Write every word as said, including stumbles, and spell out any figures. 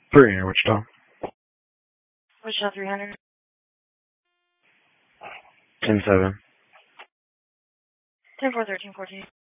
Three here, Wichita. Wichita three hundred. Ten seven. Ten four thirteen fourteen.